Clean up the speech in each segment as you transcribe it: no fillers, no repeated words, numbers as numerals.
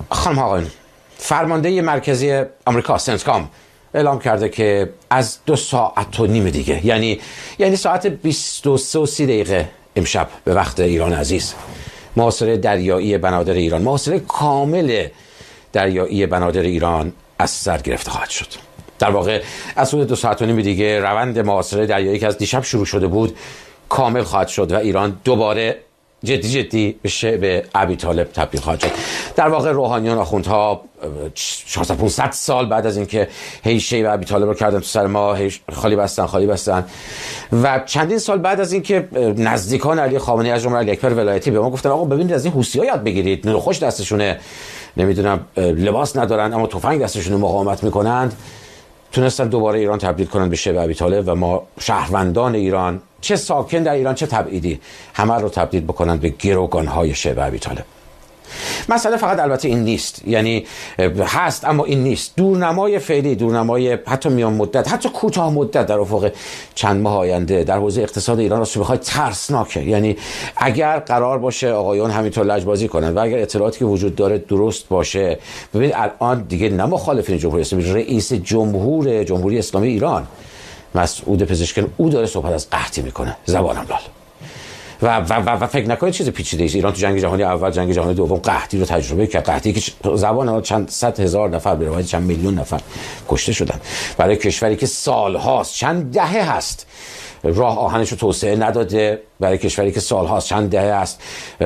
خانم آقایون، فرمانده مرکزی آمریکا سنتکام اعلام کرده که از 2.5 ساعت دیگه، یعنی ساعت 23:30 امشب به وقت ایران عزیز، محاصره دریایی بنادر ایران، محاصره کامل دریایی بنادر ایران از سر گرفته خواهد شد. در واقع از حدود 2.5 ساعت دیگه روند محاصره دریایی که از دیشب شروع شده بود کامل خواهد شد و ایران دوباره جدی به شعب ابی طالب تبدیل خواهد شد. در واقع روحانیون آخوندها 400-500 سال بعد از اینکه هی شعب ابی طالب رو کردن تو سر ما، خالی بستن و چندین سال بعد از اینکه نزدیکان علی خامنه‌ای از جمله علی اکبر ولایتی به ما گفتن آقا ببینید از این حوثی‌ها یاد بگیرید، خوش دستشونه، نمیدونم لباس ندارن اما تفنگ دستشونه، مقاومت میکنند، تونستن دوباره ایران تبدیل کنن به شعب ابی طالب و ما شهروندان ایران، چه ساکن در ایران چه تبعیدی، همه رو تبدیل بکنن به گروگان‌های شعب ابی طالب. مسئله فقط البته این نیست، یعنی هست اما این نیست. دورنمای فعلی، دورنمای حتی میان مدت، حتی کوتاه مدت در افق چند ماه آینده در حوزه اقتصاد ایران راستش بخوای ترسناکه. یعنی اگر قرار باشه آقایون همینطور لجبازی کنن و اگر اطلاعاتی که وجود داره درست باشه، ببینید الان دیگه نه مخالفین جمهوری اسلامی، رئیس جمهوری اسلامی ایران مسعود پزشکیان او داره صحبت از قحطی میکنه، زبانم لال. و فکر نکنید چیز پیچیده است. ایران تو جنگ جهانی اول، جنگ جهانی دوم قحطی رو تجربه کرد. قحطی که زبان چند صد هزار نفر، به روایت چند میلیون نفر کشته شدن. برای کشوری که سالهاست، چند دهه هست راه آهنش رو توسعه نداده، برای کشوری که سالهاست، چند دهه است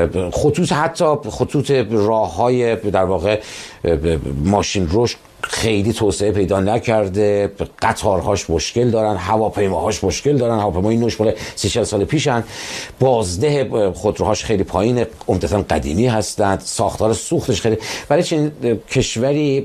خطوط راههای در واقع ماشین روش خیلی توسعه پیدا نکرده، قطارهاش مشکل دارن، هواپیماهاش مشکل دارن، هواپیمای نوش مال 30-40 سال پیشن، بازده خودروهاش خیلی پایین، عمدتاً قدیمی هستند، ساختار سوختش خیلی. برای چنین کشوری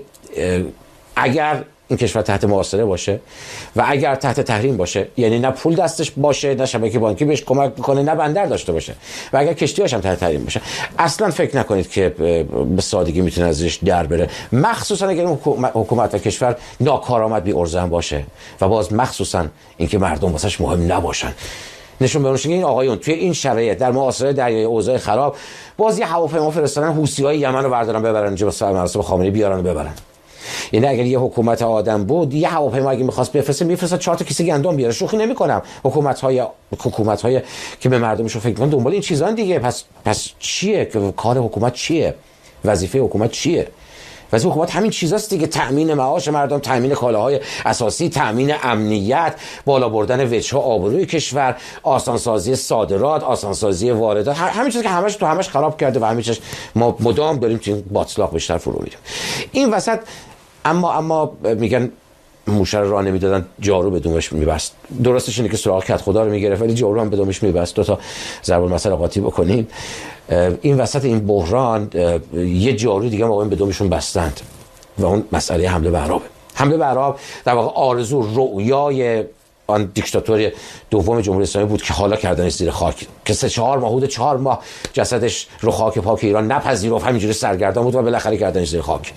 اگر این کشور تحت محاصره باشه و اگر تحت تحریم باشه، یعنی نه پول دستش باشه، نه شبکه بانکی بهش کمک میکنه، نه بندر داشته باشه و اگر کشتی‌هاش هم تحت تحریم باشه، اصلا فکر نکنید که به سادگی میتونه ازش در بره. مخصوصا اگر حکومت و کشور ناکارآمد بی ارزه باشه و باز مخصوصا اینکه مردم واسش مهم نباشن. نشون به این آقایون توی این شرایط در محاصره دریایی، اوضاع خراب، باز یه هواپیما فرستادن حوثی‌های یمن رو بردارن ببرن اینجا واسه مراسم خامنه‌ای بیارن و ببرن. یعنی اگر یه حکومت آدم بود، یه هواپیما اگه می‌خواست بفرسته می‌فرستاد 4 تا کیسه گندم بیاره. شوخی نمی‌کنم. حکومت‌های که به مردمشون فکر می‌کنن دنبال این چیزان دیگه. پس چیه که کار حکومت چیه؟ وظیفه حکومت چیه؟ وظیفه حکومت همین چیزاست دیگه: تأمین معاش مردم، تأمین کالاهای اساسی، تأمین امنیت، بالا بردن وجه آبروی کشور، آسانسازی صادرات، آسانسازی واردات، همین چیزا که همش خراب کرده و همین چیز ما مدام داریم تو این باطلاق بیشتر فرو میریم. این وسط اما میگن موشه رو راه نمیدادن جارو به دومش میبست. درستش اینه که سراغ کت خدا رو میگرفت ولی جارو هم به دومش میبست. 2 تا ضرب المثل قاطی بکنیم. این وسط این بحران یه جارو دیگه ما به دومشون بستند و اون مسئله حمله به عرب. حمله به عرب در واقع آرزو، رؤیای آن دیکتاتور دوم جمهوری اسلامی بود که حالا کردنش زیر خاک، که 4 ماه جسدش رو خاک پاک ایران نپذیرفت، همینجوری سرگردان بود و بالاخره کردنش زیر خاک.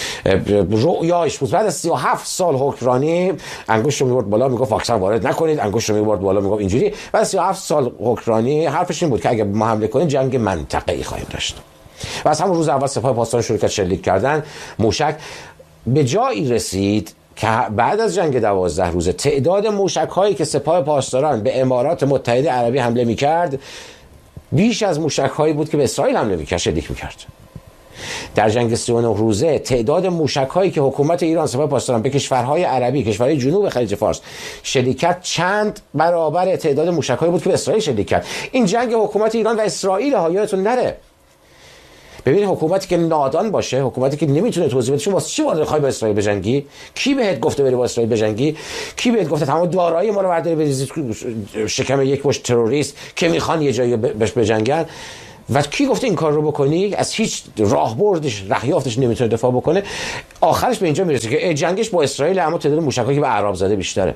رؤیاش بود. بعد از 37 سال حکمرانی انگشت رو می‌برد بالا میگفت واکسن وارد نکنید، انگشت رو می‌برد بالا میگفت اینجوری. بعد از 37 سال حکمرانی حرفش این بود که اگه ما حمله کنیم جنگ منطقه‌ای خواهیم داشت. و از همون روز اول سپاه پاسداران شروع کرد شلیک کردن. موشک به جایی رسید که بعد از جنگ 12 روزه تعداد موشک‌هایی که سپاه پاسداران به امارات متحده عربی حمله می‌کرد بیش از موشک‌هایی بود که به اسرائیل حمله می‌کرد، شلیک می‌کرد. در جنگ 39 روزه تعداد موشک‌هایی که حکومت ایران، سپاه پاسداران به کشورهای عربی، کشورهای جنوب خلیج فارس شلیک کرد چند برابر تعداد موشک‌هایی بود که به اسرائیل شلیک کرد. این جنگ حکومت ایران و اسرائیل ها، یادتون نره. ببین حکومتی که نادان باشه، حکومتی که نمیتونه توضیح بده شما واسه چی میخوای با اسرائیل بجنگی؟ کی بهت گفته بری با اسرائیل بجنگی؟ کی بهت گفته تمام دارایی ما رو برداری بریزی شکم یک مشت تروریست که میخوان یه جایی بهش بجنگن؟ و کی گفته این کار رو بکنی؟ از هیچ راهبردش، رهیافتش نمیتونه دفاع بکنه. آخرش به اینجا میرسه که جنگش با اسرائیل، اما تعداد موشکایی که به اعراب زده بیشتره.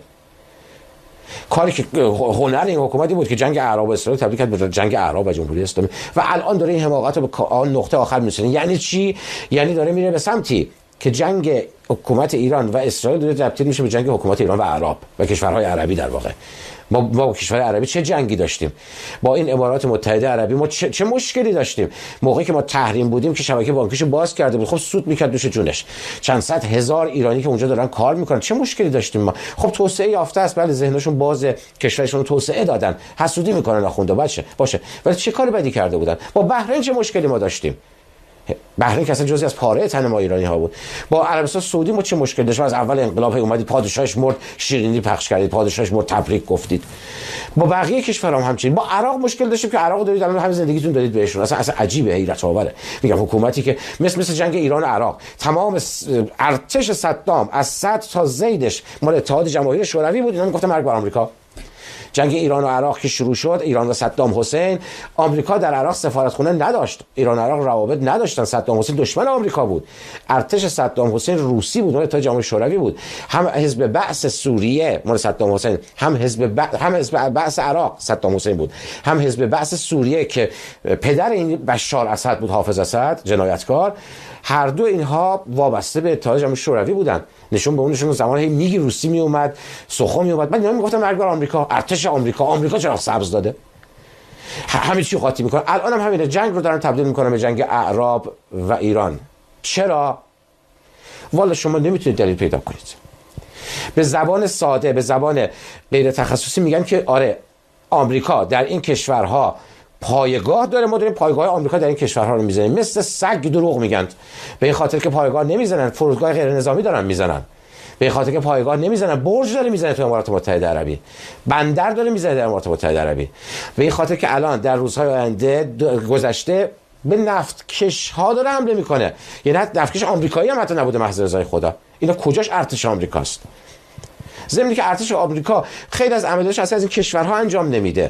کاری که هنر این حکومتی بود که جنگ اعراب و اسرائیل تبدیل کرد به جنگ اعراب و جمهوری اسلامی و الان داره این حماقت رو به آن نقطه آخر میرسونه. یعنی چی؟ یعنی داره میره به سمتی که جنگ حکومت ایران و اسرائیل داره تبدیل میشه به جنگ حکومت ایران و عرب و کشورهای عربی. در واقع ما با کشور عربی چه جنگی داشتیم؟ با این امارات متحده عربی ما چه مشکلی داشتیم؟ موقعی که ما تحریم بودیم که شبکه بانکیشو باز کرده بود، خب سود میکرد دوش جونش. چند صد هزار ایرانی که اونجا دارن کار میکنن، چه مشکلی داشتیم ما؟ خب توسعه یافته است، بله ذهنشون بازه، کشورشون رو توسعه دادن، حسودی میکنن آخونده باشه، ولی چه کاری بدی کرده بودن؟ با بحرین چه مشکلی ما داشتیم؟ بحرین که اصلا جزئی از پاره تن ما ایرانی ها بود. با عربستان سعودی ما چه مشکل داشتیم؟ از اول انقلاب اومدید پادشاهش مرد شیرینی پخش کردید، پادشاهش مرد تبریک گفتید. با بقیه کشورها هم همچنین. با عراق مشکل داشتیم که عراق دارید الان همین زندگیتون دارید بهشون. اصلا عجیبه، حیرت آوره. میگم حکومتی که مثل جنگ ایران و عراق، تمام ارتش صدام از صد تا زیدش مال اتحاد جماهیر شوروی بود، اینا میگفتن مرگ بر آمریکا. جنگ ایران و عراق که شروع شد، ایران و صدام حسین، آمریکا در عراق سفارتخونه نداشت، ایران و عراق روابط نداشتن، صدام حسین دشمن آمریکا بود، ارتش صدام حسین روسی بود، اتحاد جماهیر شوروی بود، هم حزب بعث سوریه مال صدام حسین، هم حزب بعث عراق صدام حسین بود، هم حزب بعث سوریه که پدر این بشار اسد بود، حافظ اسد جنایتکار. هر دو اینها وابسته به اتحاد جماهیر شوروی بودن. نشون به اونشون زمان هی میگی روسی می اومد، سخن می اومد، بعد اینا میگفتن مرگ بر آمریکا، ارتش آمریکا چرا سبز داده؟ همه چی قاطی میکنن. الان هم همینه، جنگ رو دارن تبدیل میکنن به جنگ اعراب و ایران. چرا؟ والا شما نمیتونید دلیل پیدا کنید. به زبان ساده، به زبان غیر تخصصی میگن که آره آمریکا در این کشورها پایگاه داره، ما داریم پایگاه آمریکا در این کشورها رو میزنیم. مثل سگ دروغ میگن، به این خاطر که پایگاه نمیزنن، فرودگاه غیر نظامی دارن میزنن، به این خاطر که پایگاه نمیزنن، برج داره میزنه تو امارات متحده عربی، بندر داره میزنه در امارات متحده عربی، به این خاطر که الان در روزهای آینده گذشته به نفتکش ها داره حمله میکنه. یعنی نفتکش آمریکایی هم حتی نبوده محض رضای خدا. اینا کجاش ارتش آمریکاست؟ ضمن که ارتش آمریکا خیلی از عملیاتش اصلا از این کشورها انجام نمیده.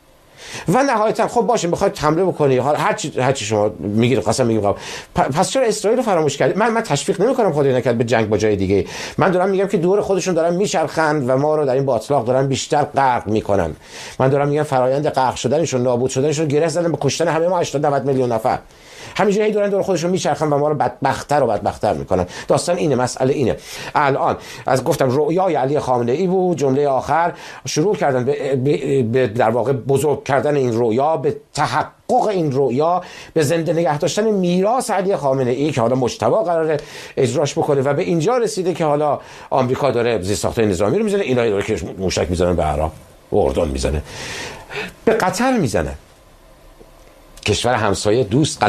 و نهایتا خب باشه میخواید حمله بکنی، هر چی شما میگید قسم میگم، پس چرا اسرائیل رو فراموش کردید؟ من تشویق نمیکنم خدای نکرد به جنگ با جای دیگه، من دارم میگم که دور خودشون دارن میچرخند و ما رو در این باطلاق دارن بیشتر غرق میکنن. من دارم میگم فرایند غرق شدنشون، نابود شدنشون گره زدن به کشتن همه ما 80 90 میلیون نفر. همینجوری دوران دور خودشون میچرخن و ما رو بدبخت‌تر میکنن. داستان اینه، مسئله اینه. الان از گفتم رؤیای علی خامنه ای بود، جمله آخر شروع کردن به در واقع بزرگ کردن این رؤیا، به تحقق این رؤیا، به زنده نگه داشتن میراث علی خامنه ای که حالا مجتبی قراره اجراش بکنه و به اینجا رسیده که حالا آمریکا داره زیرساخت‌های نظامی رو میزنه، اینا داره که موشک میزنن به عراق و اردن میزنه، به قطر میزنه، کشور همسایه دوست.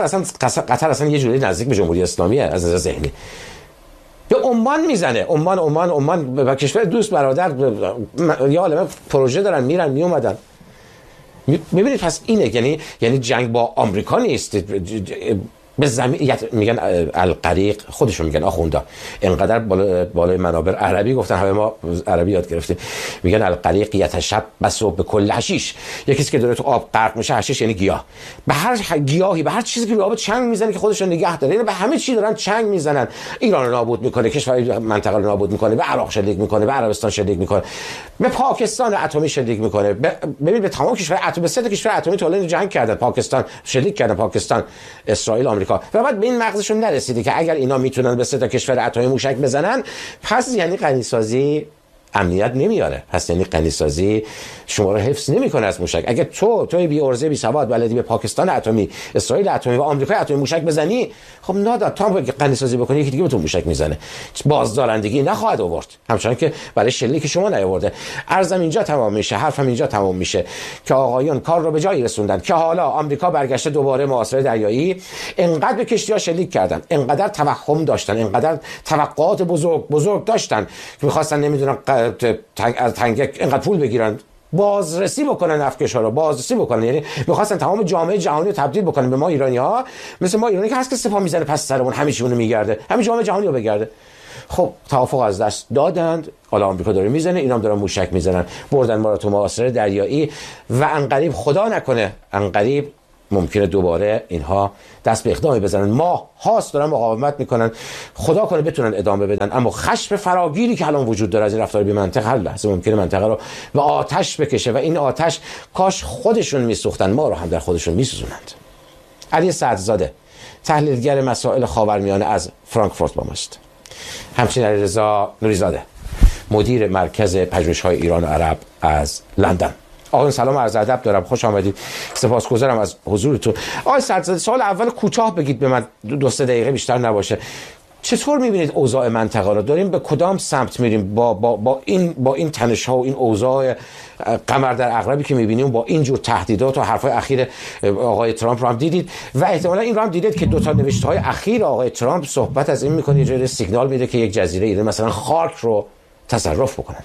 قطر اصلا یه جوری نزدیک به جمهوری اسلامیه از نظر ذهنی. به عمان میزنه، عمان به کشور دوست برادر، یا عالمه پروژه دارن، میرن میومدن. میبینید پس اینه، یعنی جنگ با آمریکا نیست. به زمین میگن القریق، خودشون میگن آخوندا، اینقدر بالای منابر عربی گفتن، همه ما عربی یاد گرفتیم، میگن القریق یتشبث بكل حشیش. یکی که داره تو آب غرق میشه، حشیش یعنی گیاه، به هر گیاهی، به هر چیزی که به آب چنگ میزنه که خودشون نگه داره، یعنی به همه چی دارن چنگ میزنن. ایران رو نابود میکنه، کشور منطقه رو نابود میکنه، به عراق شلیک میکنه، به عربستان شلیک میکنه، به پاکستان اتمی شلیک میکنه. ببین به تمام کشور اتمی، به سه تا کشور اتمی تو جنگ کردن، پاکستان شلیک کردن، پاکستان، اسرائیل، آمریکا. و بعد به این مغزشون نرسیده که اگر اینا میتونن به سه تا کشور اتمی موشک بزنن، پس یعنی غنیسازی امنیت نمیاره، پس یعنی غنیسازی شما رو حفظ نمیکنه از موشک. اگه توی بی ارزه بی سواد بلدی به پاکستان اتمی، اسرائیل اتمی و آمریکا اتمی موشک بزنی، خب نادر تا غنیسازی بکنی یکی دیگه به تو موشک میزنه، بازدارندگی نخواهد آورد، همچنان که برای شلیک شما نیاورده. عرضم اینجا تمام میشه، حرفم اینجا تمام میشه که آقایون کار رو به جایی رسوندن که حالا آمریکا برگشته دوباره محاصره دریایی، انقدر به کشتی‌ها شلیک کردن، انقدر توهم داشتن، انقدر توقعات بزرگ داشتن که می‌خواستن نمیدونم از تنگک اینقدر پول بگیرن، بازرسی بکنن، نفتکش‌ها رو بازرسی بکنن. یعنی می‌خواستن تمام جامعه جهانی رو تبدیل بکنن به ما ایرانی‌ها، مثل ما ایرانی که هست که سپاه میزنه پس سرمون، همه چیمون میگرده، همه جامعه جهانی رو بگرده. خب توافق از دست دادند، حالا آمریکا داره میزنه، اینا هم دارن موشک میزنن، بردن ما رو تو محاصره دریایی و عنقریب خدا نکنه، عنقریب ممکنه دوباره اینها دست به اقدامی بزنن. ما هاست دارن مقاومت میکنن، خدا کنه بتونن ادامه بدن، اما خشم فراگیری که الان وجود داره از این رفتار بی منطق، هر لحظه ممکنه منطقه رو به آتش بکشه و این آتش کاش خودشون میسوختن، ما رو هم در خودشون میسوزونند. علی سعدزاده تحلیلگر مسائل خاورمیانه از فرانکفورت با ماست. همچنین علیرضا نوری‌زاده مدیر مرکز پژوهش‌های ایران و عرب از لندن. آقایون سلام و عرض ادب دارم، خوش آمدید، سپاسگزارم از حضورتون. آقای سعدزاده سوال اول کوتاه بگید به من، 2-3 دقیقه بیشتر نباشه. چطور می‌بینید اوضاع منطقه رو؟ داریم به کدام سمت میریم با این تنش‌ها و این اوضاع قمر در عقربی که می‌بینیم، با این جور تهدیدات و حرف‌های اخیر آقای ترامپ رو هم دیدید و احتمالاً این رو هم دیدید که 2 نوشته‌های اخیر آقای ترامپ صحبت از این می‌کنه، یه جوری سیگنال میده که یک جزیره ایران مثلا خاک رو تصرف بکنن.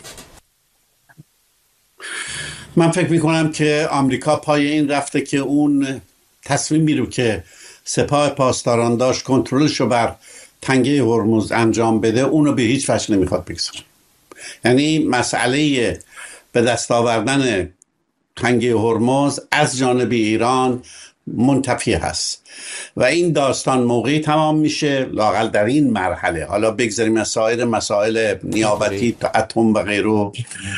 من فکر میکنم که آمریکا پای این رفته که اون تصمیمی رو که سپاه پاسداران داشت کنترلش رو بر تنگه هرمز انجام بده، اونو به هیچ وجه نمیخواد بگذاره. یعنی مسئله به دست آوردن تنگه هرمز از جانب ایران منتفی هست و این داستان موقعی تمام میشه، لااقل در این مرحله. حالا بگذاریم از سایر مسائل نیابتی تا اتم و غیره،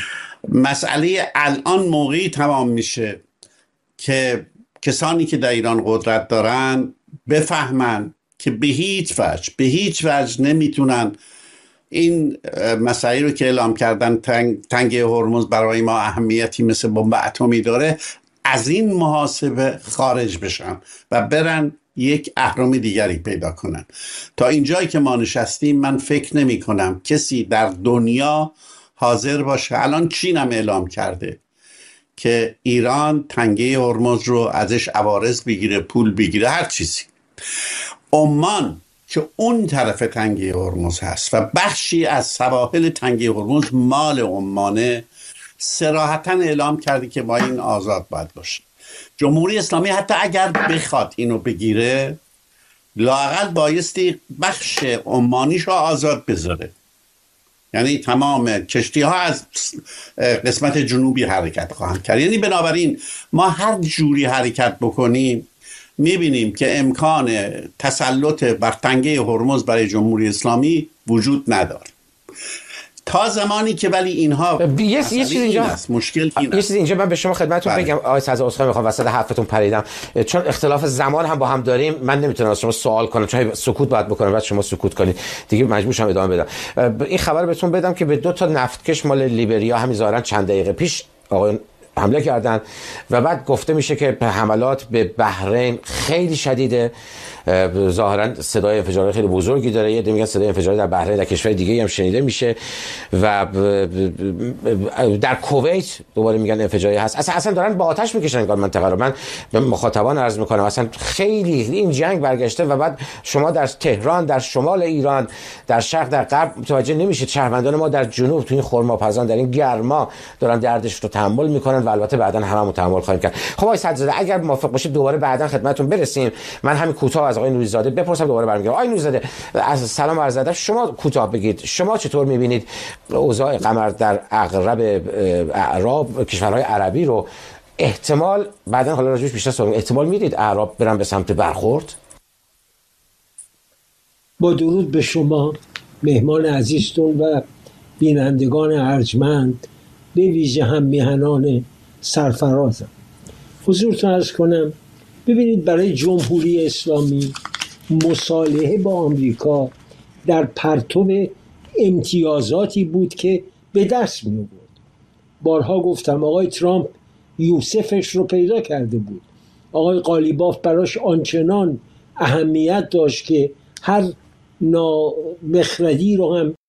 مسئله الان موقعی تمام میشه که کسانی که در ایران قدرت دارن بفهمن که به هیچ وجه نمیتونن این مسائلی رو که اعلام کردن تنگه هرمز برای ما اهمیتی مثل بمب اتمی داره، از این محاسبه خارج بشن و برن یک اهرم دیگری پیدا کنن. تا اینجایی که ما نشستیم من فکر نمی کنم کسی در دنیا حاضر باشه. الان چین هم اعلام کرده که ایران تنگه هرمز رو ازش عوارض بگیره، پول بگیره، هر چیزی. عمان که اون طرف تنگه هرمز هست و بخشی از سواحل تنگه هرمز مال عمانه، صراحتاً اعلام کرده که با این آزاد باید باشه. جمهوری اسلامی حتی اگر بخواد اینو بگیره، لااقل بایستی بخش عمانیش رو آزاد بذاره. یعنی تمام کشتی ها از قسمت جنوبی حرکت خواهند کرد. یعنی بنابراین ما هر جوری حرکت بکنیم میبینیم که امکان تسلط بر تنگه هرمز برای جمهوری اسلامی وجود نداره تا زمانی که ولی اینها یه چیز اینجا است. مشکل این یه چیز اینجا من به شما خدمتتون بگم آقای سعدزاده، عذرخواهی میخوام وسط حرفتون پریدم، چون اختلاف زمان هم با هم داریم، من نمیتونم از شما سوال کنم چون سکوت باید بکنم، بعد شما سکوت کنید دیگه، مجبور شدم ادامه بدم. این خبر بهتون بدم که به 2 نفتکش مال لیبریا همین ظاهرا چند دقیقه پیش آقای حمله کردن و بعد گفته میشه که حملات به بحرین خیلی شدیده، ظاهرا صدای انفجار خیلی بزرگی داره، یه میگن صدای انفجار در بحرین در کشور دیگه هم شنیده میشه و در کویت دوباره میگن انفجاری هست. اصلا دارن با آتش میکشن این منطقه رو. من به مخاطبان عرض میکنم اصلا خیلی این جنگ برگشته و بعد شما در تهران، در شمال ایران، در شرق، در غرب متوجه نمیشید. شهروندان ما در جنوب تو این خرماپزان در این گرما دارن دردش رو تحمل میکنن و البته بعداً هممون تحمل خواهیم کرد. خب آقای سعدزاده اگر موافق باشید دوباره بعداً خدمتتون برسیم. من همین کوتاه از آقای نوری‌زاده بپرسم دوباره برمیگردم. آقای نوری‌زاده از سلام عرض ادب، شما کوتاه بگید شما چطور می‌بینید اوضاع قمر در اغرب اعراب کشورهای عربی رو؟ احتمال بعداً حالا راجعش بیشتر صحبت، احتمال میدید اعراب برن به سمت برخورد؟ با درود به شما مهمان عزیزتون و بینندگان ارجمند، به ویژه هم میهنان سرفرازم، حضورتون عرض کنم ببینید برای جمهوری اسلامی مصالحه با آمریکا در پرتو امتیازاتی بود که به دست می آورد. بارها گفتم آقای ترامپ یوسفش رو پیدا کرده بود. آقای قالیباف براش آنچنان اهمیت داشت که هر نامخردی رو هم،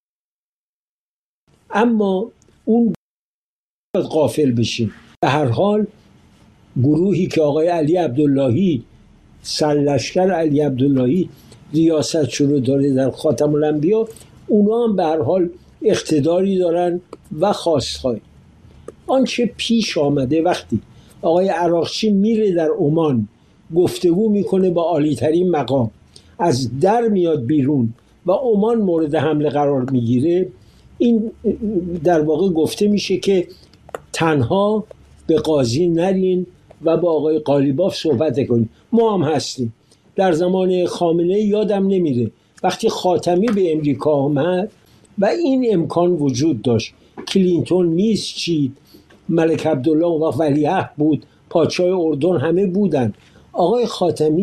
اما اون غافل بشیم. به هر حال گروهی که آقای علی عبداللهی سرلشکر علی عبداللهی ریاست شروع داره در خاتم الانبیا، اونا هم به هر حال اقتداری دارن و خواستهای. آنچه پیش آمده وقتی آقای عراقچی میره در عمان گفتگو میکنه با عالی ترین مقام، از در میاد بیرون و عمان مورد حمله قرار میگیره، این در واقع گفته میشه که تنها به قاضی نرین و با آقای قالیباف صحبت کنین. ما هم هستیم. در زمان خامنه یادم نمیره وقتی خاتمی به امریکا آمد و این امکان وجود داشت، کلینتون میز چید، ملک عبدالله و ولیعهد بود، پادشاه اردن همه بودن، آقای خاتمی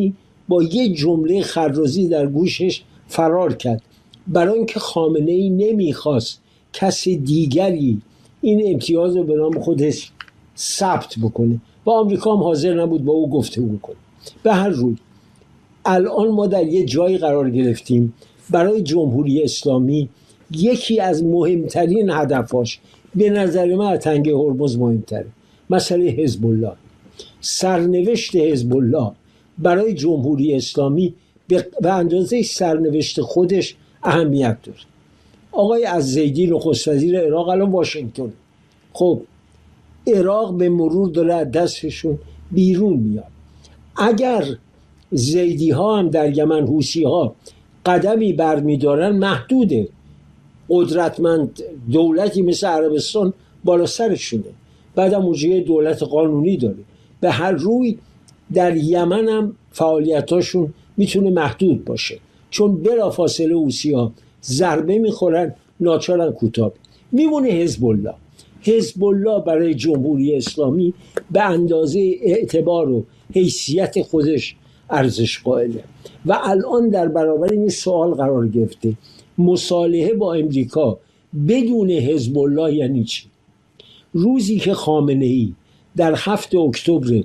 با یه جمله خرازی در گوشش فرار کرد، برای اینکه خامنه‌ای نمیخواست کسی دیگری این امتیاز رو به نام خودش ثبت بکنه و آمریکا هم حاضر نبود با او گفتگو کنه. به هر روی الان ما در یه جایی قرار گرفتیم برای جمهوری اسلامی یکی از مهمترین هدفاش به نظر من از تنگه هرمز مهمتره، مسئله حزب الله. سرنوشت حزب الله برای جمهوری اسلامی به اندازه سرنوشت خودش اهمیت داره. آقای الزیدی نخست وزیر عراق الان واشنگتن، خب عراق به مرور داره از دستشون بیرون میاد. اگر زیدی ها هم در یمن، حوثی ها قدمی برمیدارن، محدوده. قدرتمند دولتی مثل عربستان بالا سرشونه، بعدم اونجا دولت قانونی داره. به هر روی در یمن هم فعالیتاشون میتونه محدود باشه، چون بلافاصله حوثی ها ضربه میخورن، ناچارن کوتاه میمونه. حزب الله برای جمهوری اسلامی به اندازه اعتبار و حیثیت خودش ارزش قائله و الان در برابر این سوال قرار گرفته مصالحه با امریکا بدون حزب الله یعنی چی؟ روزی که خامنه‌ای در 7 اکتبر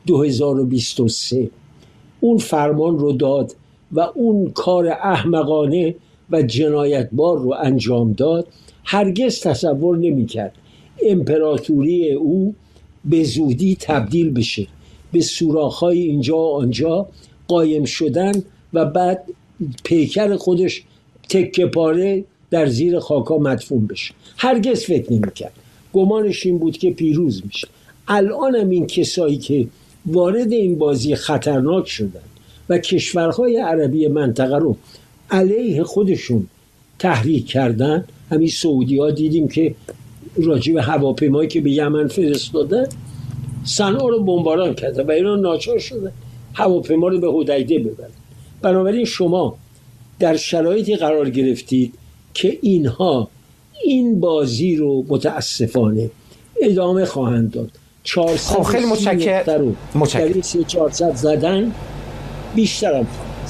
2023 اون فرمان رو داد و اون کار احمقانه و جنایتبار رو انجام داد، هرگز تصور نمی‌کرد امپراتوری او به زودی تبدیل بشه به سوراخ‌های اینجا و آنجا قایم شدن و بعد پیکر خودش تکه پاره در زیر خاکا مدفون بشه. هرگز فکر نمی‌کرد. گمانش این بود که پیروز میشه. الان هم این کسایی که وارد این بازی خطرناک شدن و کشورهای عربی منطقه رو علیه خودشون تحریک کردن، همین سعودی ها دیدیم که راجع به هواپیمایی که به یمن فرستادن صنعا رو بمباران کرده و اینا ناچار شده هواپیما رو به حدیده ببرن. بنابراین شما در شرایطی قرار گرفتید که اینها این بازی رو متاسفانه ادامه خواهند داد. 400 خیلی متشکرم. در این 400 زدن بیشتر هم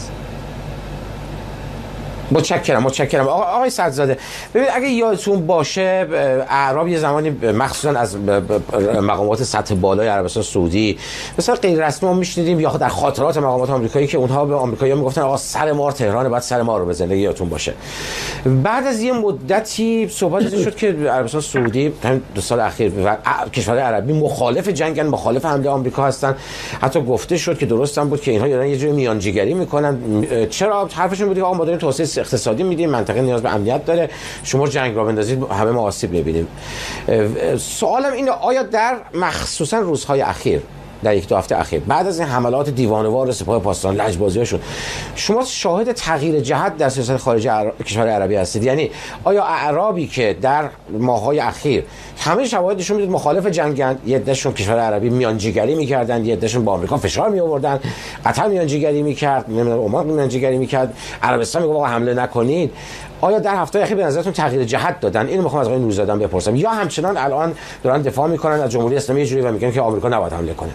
متشکرم. آقای صدرزاده، ببینید اگه یادتون باشه اعراب یه زمانی مخصوصا از مقامات سطح بالای عربستان سعودی مثلا غیر رسمی ما میشنیدیم یا در خاطرات مقامات آمریکایی که اونها به آمریکایی‌ها میگفتن آقا سر مار تهران، بعد سر ما رو بزنه. یادتون باشه بعد از یه مدتی صحبت شد که عربستان سعودی همین 2 سال اخیر و کشورهای عربی مخالف جنگن، مخالف حمله آمریکا هستن. حتی گفته شد که درست هم بود که اینها دارن یه جوری میانجیگری میکنن. چرا؟ حرفشون بود که آقا ما داریم توسعه اقتصادی میدیم، منطقه نیاز به امنیت داره، شما جنگ را بندازید همه ما آسیب میبینیم. سوالم اینه آیا در مخصوصا روزهای اخیر، در 1-2 هفته اخیر بعد از این حملات دیوانه‌وار سپاه پاسداران لجبازی‌هاشون، شما شاهد تغییر جهت در سیاست خارجی کشور عربی هستید؟ یعنی آیا اعرابی که در ماه‌های اخیر همه شواهد نشون میداد مخالف جنگن، یه عده‌شون کشور عربی میانجیگری می‌کردن، یه عده‌شون با آمریکا فشار می‌آوردن، قطر میانجیگری می‌کرد، نمیدونم عمان میانجیگری می‌کرد، عربستان میگه آقا حمله نکنید، آیا در هفته اخیر به نظرتون تغییر جهت دادن؟ اینو می‌خوام از آقای نورزاده بپرسم، یا همچنان الان دارن دفاع می‌کنن از جمهوری اسلامی جوری و میگن که آمریکا نباید حمله کنه؟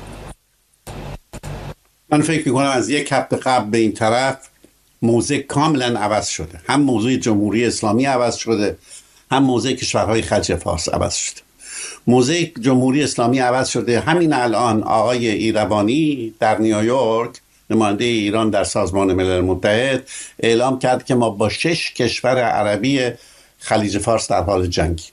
من فکر میکنم از یک هفته قبل به این طرف موضع کاملا عوض شده. هم موضوع جمهوری اسلامی عوض شده، هم موضع کشورهای خلیج فارس عوض شده. موضع جمهوری اسلامی عوض شده. همین الان آقای ایروانی در نیویورک، نماینده ایران در سازمان ملل متحد، اعلام کرد که ما با 6 کشور عربی خلیج فارس در حال جنگیم.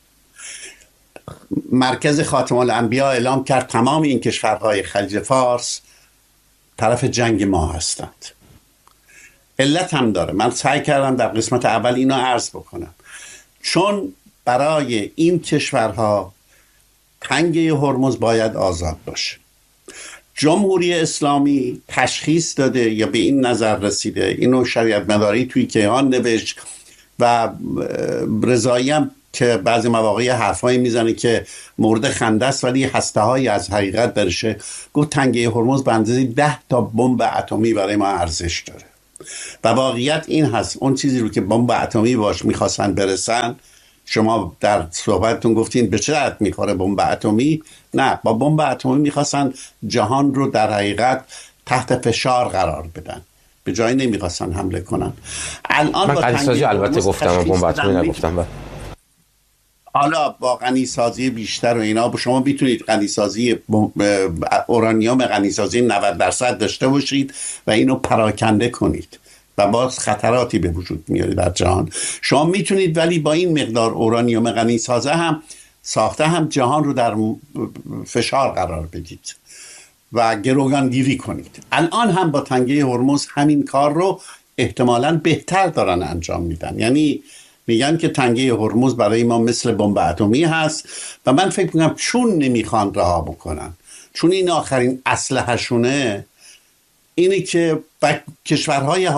مرکز خاتم الانبیا اعلام کرد تمام این کشورهای خلیج فارس طرف جنگ ما هستند. علت هم داره. من سعی کردم در قسمت اول اینو عرض بکنم. چون برای این کشورها تنگه هرمز باید آزاد باشه. جمهوری اسلامی تشخیص داده یا به این نظر رسیده، اینو شریعت مداری توی کیهان نوشت و رضایی هم که بعضی مواقع حرفایی میزنه که مورد خنده است ولی هسته‌هایی از حقیقت درشه. گفت تنگه هرمز به اندازه 10 تا بمب اتمی برای ما ارزش داره و واقعیت این هست. اون چیزی رو که بمب اتمی باش میخواستن برسن، شما در صحبتتون گفتین به چه درد میخوره بمب اتمی؟ نه، با بمب اتمی میخواستن جهان رو در حقیقت تحت فشار قرار بدن. به جای نمیخواستن حمله کنن. الان من با غنیسازی البته گفتم، بمب اتمی تشخیص نگفتم. حالا با غنیسازی بیشتر و اینا شما میتونید غنیسازی اورانیوم غنیسازی 90% داشته باشید و اینو پراکنده کنید و باز خطراتی به وجود میاره در جهان. شما میتونید ولی با این مقدار اورانیوم غنیسازه هم ساخته هم جهان رو در فشار قرار بدید و گروگانگیری کنید. الان هم با تنگه هرمز همین کار رو احتمالاً بهتر دارن انجام میدن. یعنی میگن که تنگه هرمز برای ما مثل بمب اتمی هست و من فکر میکنم چون نمیخوان رها بکنن، چون این آخرین اسلحه شونه، اینه که کشورهای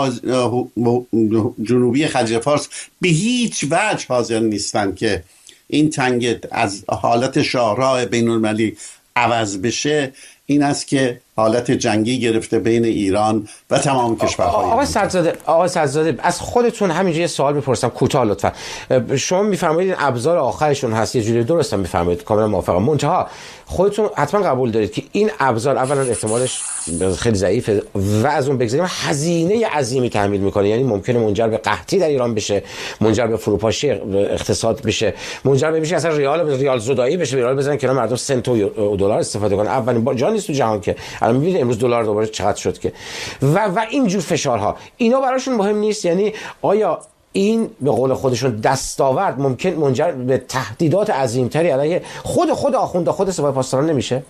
جنوبی خلیج فارس به هیچ وجه حاضر نیستن که این تنگه از حالت شاهراه بین المللی عوض بشه. این است که حالت جنگی گرفته بین ایران و تمام کشورهای آقای سدزاده از خودتون همینجوری سوال میپرسم کوتاه لطفا. شما میفرمایید ابزار آخرشون هست، یه جوری درست هم میفرمایید، کاملا موافقم. منتها خودتون حتما قبول دارید که این ابزار اولا احتمالش خیلی ضعیفه و از اون بگذاریم هزینه عظیمی تحمیل میکنه. یعنی ممکنه منجر به قحطی در ایران بشه، منجر به فروپاشی اقتصاد بشه، منجر به اصلا ریال زدایی بشه، ریال بزنن که مردم سنت و دلار استفاده کنن. اولین جا نیست تو جهان که الان میبینید امروز دلار دوباره چقدر شد که و اینجور فشارها اینا براشون مهم نیست. یعنی آیا این به قول خودشون دستاورد ممکن منجر به تهدیدات عظیمتری علیه خود آخونده خود سپاه پاسداران نمیشه؟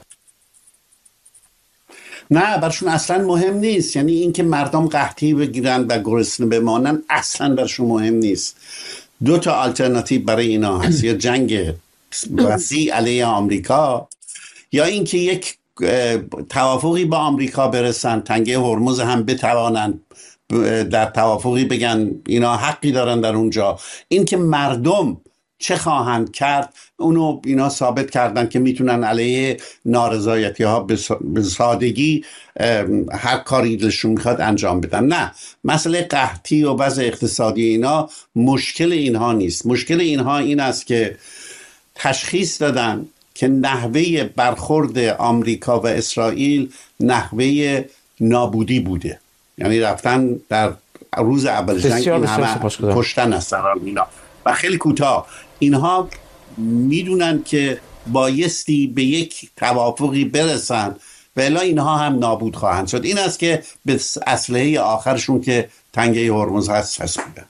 نه، برشون اصلا مهم نیست. یعنی اینکه مردم قحطی بگیرن و گرسنه بمانن اصلا برشون مهم نیست. دو تا آلترناتیو برای اینا هست، یا جنگ وسیع علیه آمریکا یا اینکه یک توافقی با آمریکا برسن، تنگه هرمز هم بتوانن در توافقی بگن اینا حقی دارن در اونجا. این که مردم چه خواهند کرد اونو اینا ثابت کردن که میتونن علیه نارضایتی ها به سادگی هر کاری دلشون میخواد انجام بدن. نه، مسئله قحطی و وضع اقتصادی اینا مشکل اینها نیست. مشکل اینها این است که تشخیص دادن که نحوه برخورد آمریکا و اسرائیل نحوه نابودی بوده. یعنی رفتن در روز اول جنگ این همه کشتن از سران اینا و خیلی کوتاه اینها میدونن که بایستی به یک توافقی برسن و الا اینها هم نابود خواهند شد. این است که به اسلحه آخرشون که تنگه هرمز هست چسبیدن.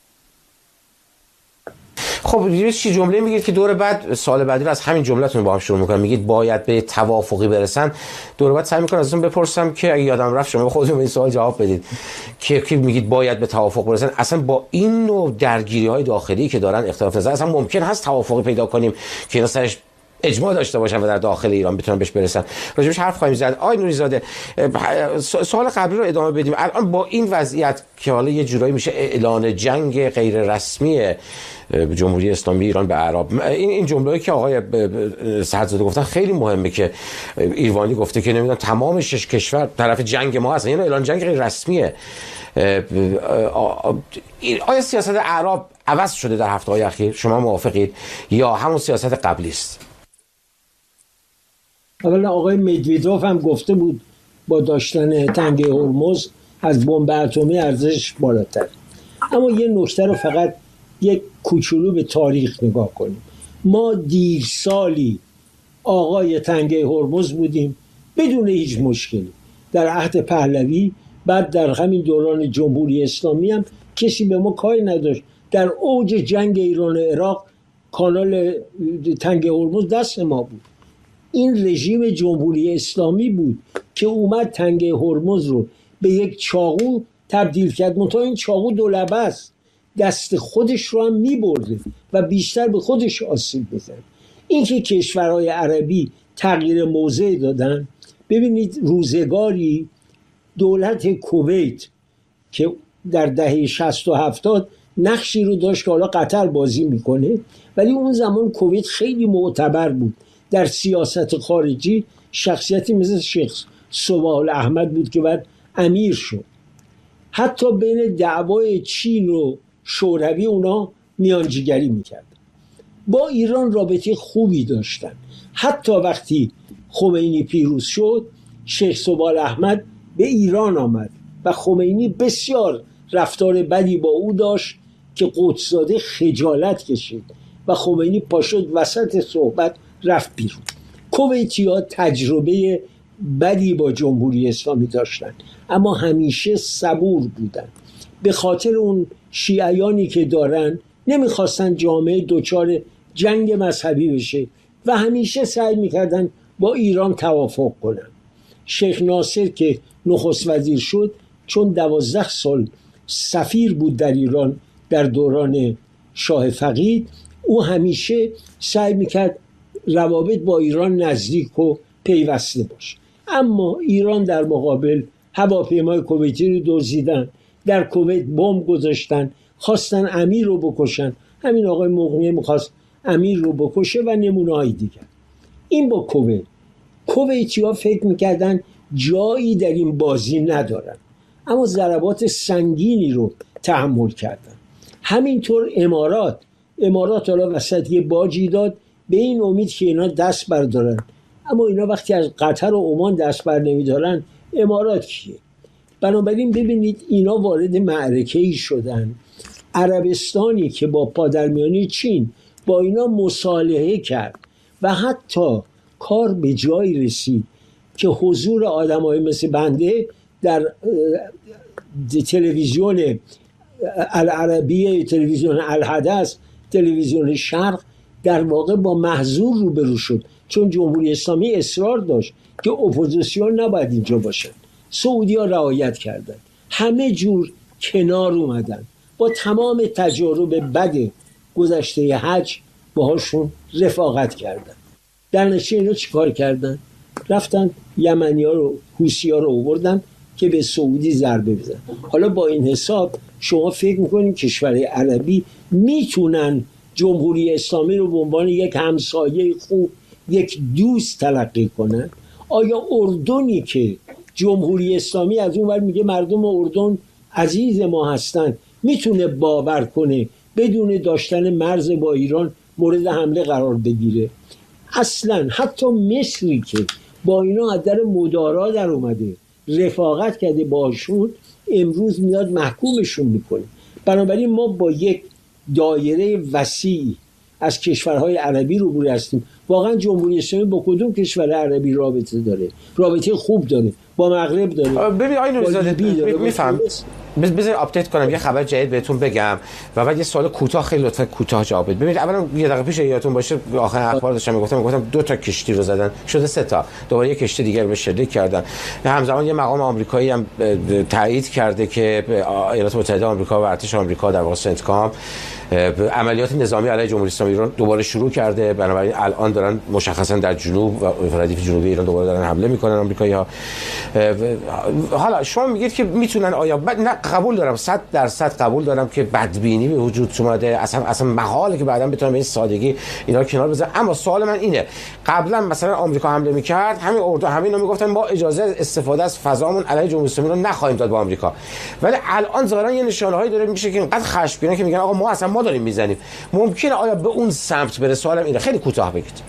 خب یه چی جمله میگید که دور بعد سال بعدی رو از همین جمله‌تون با هم شروع میکنم، میگید باید به توافقی برسن. دور بعد سعی میکنم ازتون بپرسم که اگه یادم رفت شما خودتون به این سوال جواب بدید که میگید باید به توافق برسن. اصلا با این نوع درگیری‌های داخلی که دارن اختلاف نظر اصلا ممکن هست توافقی پیدا کنیم که اینا سرش اجماع داشته باشن و در داخل ایران بتونن بهش برسن؟ راجبش حرف خواهیم زد. آقای نوری‌زاده سوال قبلی رو ادامه بدیم. الان با این وضعیت که حالا یه جورایی میشه اعلان جنگ غیر رسمی جمهوری اسلامی ایران به اعراب، این جمله‌ای که آقای سدزاده گفتن خیلی مهمه که ایروانی گفته که نمیدونم تمام 6 کشور طرف جنگ ما هستن، یعنی اعلان جنگ غیر رسمیه. آیا سیاست اعراب عوض شده در هفته‌های اخیر؟ شما موافقید یا همون سیاست قبلی است؟ اولا آقای مدویدوف هم گفته بود با داشتن تنگه هرمز از بمب اتمی ارزش بالاتر. اما یه نکته رو فقط یک کوچولو به تاریخ نگاه کنیم. ما دیر سالی آقای تنگه هرمز بودیم بدون هیچ مشکلی در عهد پهلوی. بعد در همین دوران جمهوری اسلامی هم کسی به ما کاری نداشت. در اوج جنگ ایران و عراق کانال تنگه هرمز دست ما بود. این رژیم جمهوری اسلامی بود که اومد تنگه هرمز رو به یک چاقو تبدیل کرد. منتها این چاقو دو لبه است، دست خودش رو هم میبرده و بیشتر به خودش آسیب بزن. این که کشورهای عربی تغییر موضع دادن، ببینید روزگاری دولت کویت که در دهه 60 و 70 نقشی رو داشت که حالا قطر بازی میکنه، ولی اون زمان کویت خیلی معتبر بود در سیاست خارجی. شخصیتی مثل شیخ صباح احمد بود که بعد امیر شد. حتی بین دعوای چین و شوروی اونا میانجیگری میکرد. با ایران رابطه خوبی داشتن. حتی وقتی خمینی پیروز شد، شیخ صباح احمد به ایران آمد و خمینی بسیار رفتار بدی با او داشت که قدسزاده خجالت کشید و خمینی پاشد وسط صحبت رفت بیرون. کویتی‌ها تجربه بدی با جمهوری اسلامی داشتن اما همیشه صبور بودن. به خاطر اون شیعیانی که دارن نمیخواستن جامعه دچار جنگ مذهبی بشه و همیشه سعی میکردن با ایران توافق کنن. شیخ ناصر که نخست وزیر شد چون 12 سال سفیر بود در ایران در دوران شاه فقید، او همیشه سعی میکرد روابط با ایران نزدیک و پیوسته باشه. اما ایران در مقابل هواپیمای کویتی رو دزدیدن، در کویت بمب گذاشتن، خواستن امیر رو بکشن. همین آقای مقنعی میخواست امیر رو بکشه و نمونه‌های دیگر. این با کویتی‌ها فکر میکردن جایی در این بازی ندارن اما ضربات سنگینی رو تحمل کردن. همینطور امارات حالا وسط یه باجی داد به این امید که اینا دست بردارن، اما اینا وقتی از قطر و عمان دست بر نمیدارن امارات کیه؟ بنابراین ببینید اینا وارد معرکه‌ای شدن. عربستانی که با پادرمیانی چین با اینا مصالحه کرد و حتی کار به جایی رسید که حضور آدمای مثل بنده در تلویزیون العربیه، تلویزیون الحدث، تلویزیون شرق در واقع با محظور روبرو شد، چون جمهوری اسلامی اصرار داشت که اپوزیسیون نباید اینجا باشن. سعودی‌ها رعایت کردن، همه جور کنار اومدن، با تمام تجارب بد گذشته حج باهاشون رفاقت کردن. در نتیجه اینا چیکار کردن؟ رفتن یمنی‌ها رو، حوثی‌ها رو آوردن که به سعودی ضربه بزنن. حالا با این حساب شما فکر می‌کنید کشورهای عربی میتونن جمهوری اسلامی رو به عنوان یک همسایه خوب، یک دوست تلقی کنن؟ آیا اردنی که جمهوری اسلامی از اون ور میگه مردم اردن عزیز ما هستن میتونه باور کنه بدون داشتن مرز با ایران مورد حمله قرار بگیره؟ اصلا حتی مصری که با اینا از در مدارا در اومده رفاقت کرده باشون امروز میاد محکومشون میکنه. بنابراین ما با یک دایره وسیع از کشورهای عربی روبرو هستیم. واقعا جمهوری اسلامی با کدوم کشور عربی رابطه داره؟ رابطه خوب داره، با مغرب داره. ببین آقای نوری‌زاده میفهم، بذار آپدیت کنم، یه خبر جدید بهتون بگم و بعد یه سوال کوتاه، خیلی لطفا کوتاه جواب بدید. ببینید اولا یه دقیقه پیش یادتون باشه آخر اخبار داشتم میگفتم 2 تا کشتی رو زدن، شده 3 تا، دوباره یه کشتی دیگه رو شلیک کردن. همزمان یه مقام آمریکایی هم تایید کرده که ایالات متحده آمریکا و ارتش آمریکا در واقع سنتکام عملیات نظامی علیه جمهوری اسلامی ایران دوباره شروع کرده. بنابراین الان دارن مشخصا در جنوب و ردیف جنوبی ایران دوباره دارن حمله میکنن آمریکایی‌ها. حالا شما میگید که میتونن، آیا نه قبول دارم 100% قبول دارم که بدبینی به وجود اومده، اصلا محاله که بعداً بتونن به این سادگی اینا رو کنار بذارن. اما سوال من اینه، قبلا مثلا آمریکا حمله میکرد، همین اردو همینا میگفتن ما اجازه استفاده از فضامون علیه جمهوری اسلامی رو نخواهیم داد با آمریکا، ولی الان ظاهرا یه نشانه‌هایی داره میشه که اینقدر خشمگینن که میگن آقا ما اصلا ما داریم میزنیم. ممکنه آیا به اون سمت بره؟ سوالم اینه، خیلی کوتاه بگید.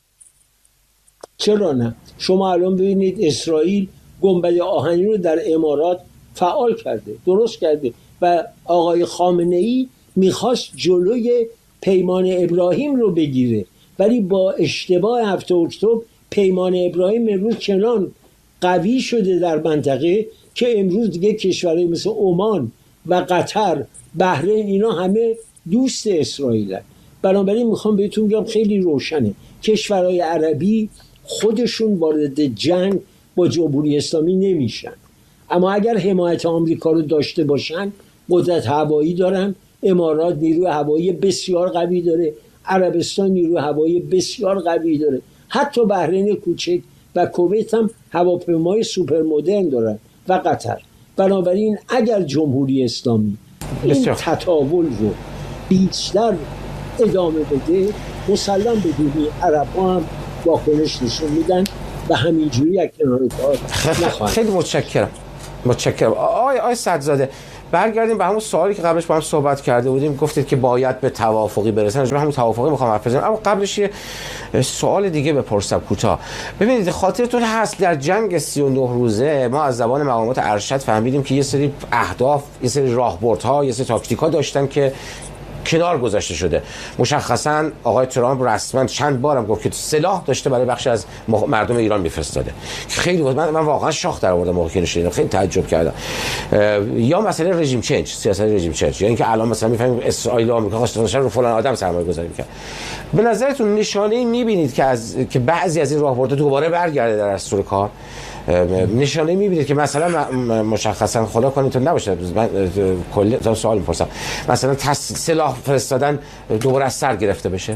چرا نه؟ شما الان ببینید اسرائیل گنبد آهنی رو در امارات فعال کرده، درست کرده و آقای خامنه‌ای میخواست جلوی پیمان ابراهیم رو بگیره، ولی با اشتباه 7 اکتبر پیمان ابراهیم امروز چنان قوی شده در منطقه که امروز دیگه کشورهای مثل عمان و قطر، بحرین، اینا همه دوست اسرائیلن. بنابراین میخوام بهتون بگم خیلی روشنه، کشورهای عربی خودشون وارد جنگ با جمهوری اسلامی نمیشن، اما اگر حمایت آمریکا رو داشته باشن قدرت هوایی دارن. امارات نیروی هوایی بسیار قوی داره، عربستان نیروی هوایی بسیار قوی داره، حتی بحرین کوچک و کویت هم هواپیمای سوپر مدرن دارن و قطر. بنابراین اگر جمهوری اسلامی این تطاول رو بیشتر ادامه بده، مسلم بدونی عرب‌ها هم واکنش نشون میدن و همینجوری یک کنار کار نخواهند. خیلی متشکرم. آقای صدرزاده، برگردیم به همون سوالی که قبلش با هم صحبت کرده بودیم. گفتید که باید به توافقی برسن، راجع به همون توافقی میخوام حرف بزنم، اما قبلش یه سوال دیگه بپرسم کوتاه. ببینید خاطرتون هست در جنگ 39 روزه ما از زبان مقامات ارشد فهمیدیم که یه سری اهداف، یه سری راهبردها، یه سری تاکتیک‌ها داشتن که کنار گذاشته شده. مشخصا آقای ترامپ رسما چند بارم گفت که سلاح داشته برای بخش از مردم ایران میفرستاده. خیلی من واقعا شاخ در آوردم موقعی که شنیدم، خیلی تعجب کردم. یا مسئله رژیم چنج، سیاست رژیم چنج، یا اینکه الان مثلا میفهمیم اسرائیل و آمریکا خواستن رو فلان آدم سرمایه‌گذاری می‌کنن. به نظرتون نشانه‌ای می‌بینید که بعضی از این راهبردها دوباره برگرده در دستور کار؟ نشانه میبینید که مثلا مشخصا خدا کنه تو نباشه، من کلی سوال میپرسم، مثلا سلاح فرستادن دوباره از سر گرفته بشه؟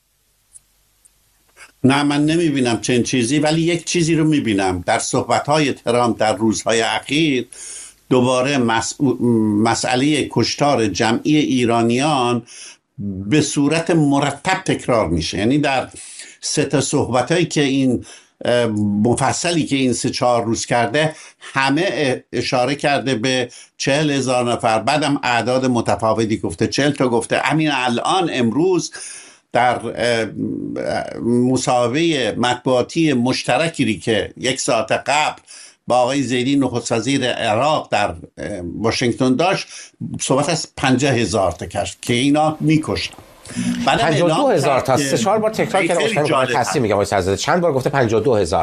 نه من نمیبینم چنین چیزی، ولی یک چیزی رو میبینم در صحبت‌های ترامپ در روزهای اخیر دوباره مسئله کشتار جمعی ایرانیان به صورت مرتب تکرار میشه. یعنی در سه تا صحبتایی که این مفصلی که این 3-4 روز کرده همه اشاره کرده به 40,000 نفر، بعدم اعداد متفاوتی گفته، 40 تا گفته. همین الان امروز در مصاحبه مطبوعاتی مشترکی که 1 ساعت قبل با آقای زیدی نخست وزیر عراق در واشنگتن داشت، صحبت از 50,000 تا کرد که اینا میکشن. 52,000 تا 3-4 بار تکرار کرده. تصحیح میگم آقای سرزاده، چند بار گفته 52,000؟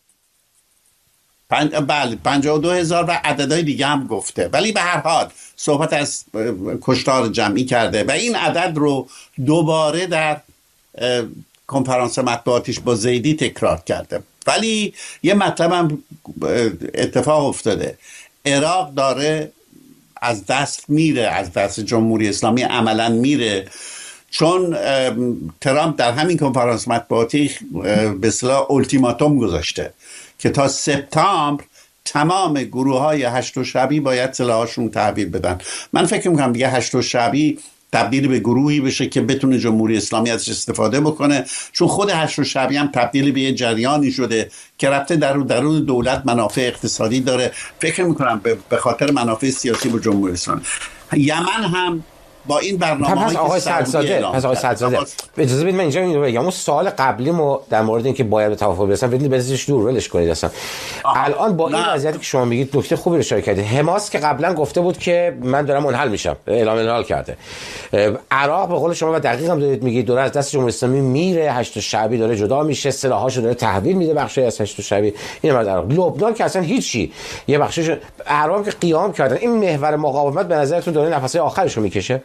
بله 52,000 و عددهای دیگه هم گفته، ولی به هر حال صحبت از کشتار جمعی کرده و این عدد رو دوباره در کنفرانس مطبوعاتیش با زیدی تکرار کرده. ولی یه مطلب هم اتفاق افتاده، عراق داره از دست میره، از دست جمهوری اسلامی عملا میره، چون ترامپ در همین کنفرانس مطبوعاتی به اصطلاح التیماتوم گذاشته که تا سپتامبر تمام گروه‌های هشت باید سلاحاشون تحویل بدن. من فکر می‌کنم دیگه هشت تبدیل به گروهی بشه که بتونه جمهوری اسلامی ازش استفاده بکنه، چون خود هشت هم تبدیل به یه جریانی شده که رفته درون دولت منافع اقتصادی داره. فکر می‌کنم به خاطر منافع سیاسی با جمهوری اسلامی. یمن هم با این برنامه‌های آقای سعدزاده، اجازه بدید من اینجا اینو بگم. اون سوال قبلیمو در مورد اینکه باید به توافق برسن بدید بزنیش دور ولش کنید اصلا. الان با این وضعیتی که شما میگید نکته خوبی رو اشاره کردید. حماس که قبلا گفته بود که من دارم منحل میشم، اعلام انحلال کرده. عراق به قول شما و دقیق هم دارید میگید داره از دست جمهوری اسلامی میره، هشت شعبی داره جدا میشه، سلاحاشو داره تحویل میده بخشی از هشت شعبی. این از عراق. لبنان که اصلا هیچی، یه بخشش عراق که قیام کردن. این محور مقاومت به نظرتون داره نفسه آخرشو میکشه؟